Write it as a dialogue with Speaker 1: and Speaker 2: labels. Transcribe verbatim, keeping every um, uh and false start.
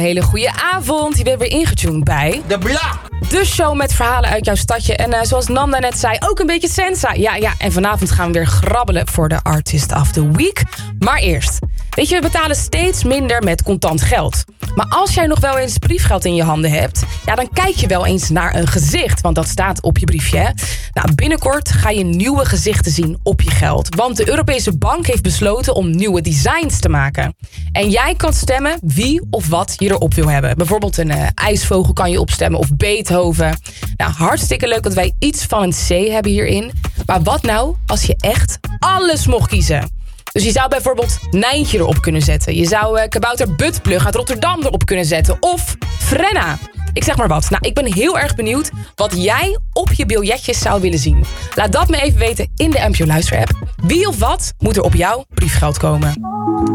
Speaker 1: Hele goede avond, je bent weer ingetuned bij
Speaker 2: De Blok.
Speaker 1: de show met verhalen uit jouw stadje. En uh, zoals Nanda net zei, ook een beetje Sensa. Ja, ja, en vanavond gaan we weer grabbelen voor de Artist of the Week. Maar eerst, weet je, we betalen steeds minder met contant geld. Maar als jij nog wel eens briefgeld in je handen hebt, ja, dan kijk je wel eens naar een gezicht. Want dat staat op je briefje, hè? Nou, binnenkort ga je nieuwe gezichten zien op je geld. Want de Europese Bank heeft besloten om nieuwe designs te maken. En jij kan stemmen wie of wat je erop wil hebben. Bijvoorbeeld een uh, ijsvogel kan je opstemmen of Beethoven. Nou, hartstikke leuk dat wij iets van een C hebben hierin. Maar wat nou als je echt alles mocht kiezen? Dus je zou bijvoorbeeld Nijntje erop kunnen zetten. Je zou uh, kabouter Buttplug uit Rotterdam erop kunnen zetten. Of Frenna. Ik zeg maar wat. Nou, ik ben heel erg benieuwd wat jij op je biljetjes zou willen zien. Laat dat me even weten in de M P O Luister app. Wie of wat moet er op jouw briefgeld komen?